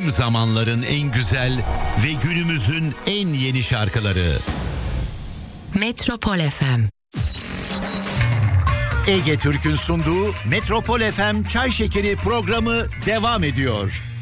Tüm zamanların en güzel ve günümüzün en yeni şarkıları. Metropol FM. Ege Türk'ün sunduğu Metropol FM Çay Şekeri programı devam ediyor.